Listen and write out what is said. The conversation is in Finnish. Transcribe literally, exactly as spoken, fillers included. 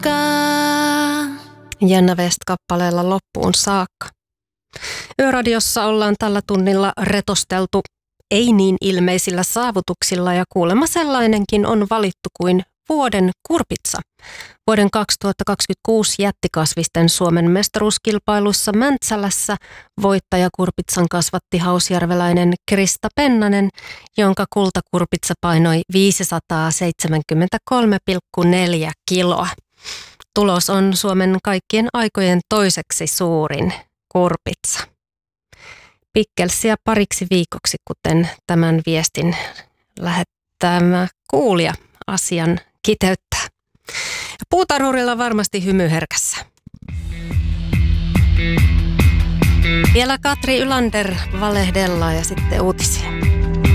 matkaa. Jenna West-kappaleella loppuun saakka. Yöradiossa ollaan tällä tunnilla retosteltu ei niin ilmeisillä saavutuksilla ja kuulemma sellainenkin on valittu kuin vuoden kurpitsa. Vuoden kaksituhattakaksikymmentäkuusi jättikasvisten Suomen mestaruuskilpailussa Mäntsälässä voittajakurpitsan kasvatti hausjärveläinen Krista Pennanen, jonka kultakurpitsa painoi viisisataaseitsemänkymmentäkolme pilkku neljä kiloa. Tulos on Suomen kaikkien aikojen toiseksi suurin kurpitsa. Pikkelsiä pariksi viikoksi, kuten tämän viestin lähettämä kuulija asian kiteyttää. Puutarhurilla varmasti hymy herkässä. Vielä Katri Ylander valehdellaan ja sitten uutisia.